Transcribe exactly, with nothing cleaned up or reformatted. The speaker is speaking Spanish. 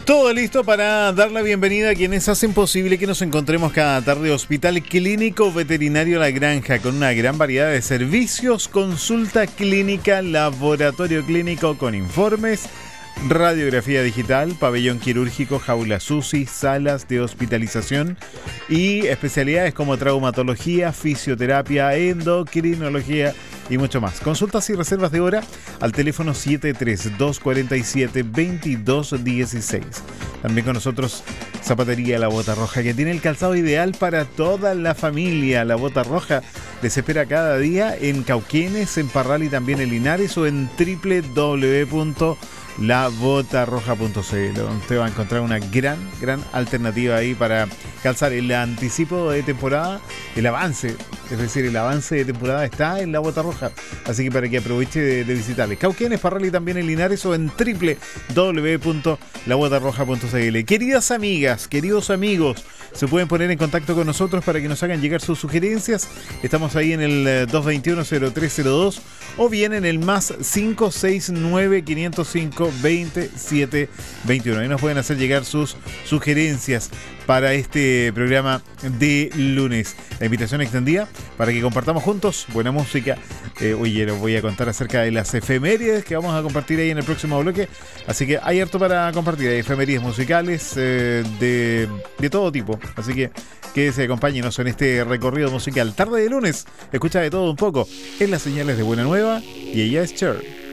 Todo listo para dar la bienvenida a quienes hacen posible que nos encontremos cada tarde. Hospital Clínico Veterinario La Granja, con una gran variedad de servicios, consulta clínica, laboratorio clínico con informes, radiografía digital, pabellón quirúrgico, jaulas U C I, salas de hospitalización y especialidades como traumatología, fisioterapia, endocrinología y mucho más. Consultas y reservas de hora al teléfono siete tres dos cuatro siete, dos dos uno seis. También con nosotros Zapatería La Bota Roja, que tiene el calzado ideal para toda la familia. La Bota Roja les espera cada día en Cauquenes, en Parral y también en Linares, o en doble u doble u doble u punto la bota roja punto c l, donde usted va a encontrar una gran, gran alternativa ahí para calzar. El anticipo de temporada, el avance, es decir, el avance de temporada está en La Bota Roja, así que para que aproveche de, de visitarle. Cauquenes, Parral y también en Linares, o en doble u doble u doble u punto la bota roja punto c l. Queridas amigas, queridos amigos, se pueden poner en contacto con nosotros para que nos hagan llegar sus sugerencias. Estamos ahí en el dos dos uno, cero tres cero dos o bien en el más cinco seis nueve, cinco cero cinco, veintisiete veintiuno. Ahí nos pueden hacer llegar sus sugerencias para este programa de lunes. La invitación extendida para que compartamos juntos buena música. Eh, oye, les voy a contar acerca de las efemérides que vamos a compartir ahí en el próximo bloque. Así que hay harto para compartir. Hay efemérides musicales eh, de, de todo tipo. Así que quédese, acompáñenos en este recorrido musical. Tarde de lunes, escucha de todo un poco. Es las señales de Buena Nueva y ella es Cher.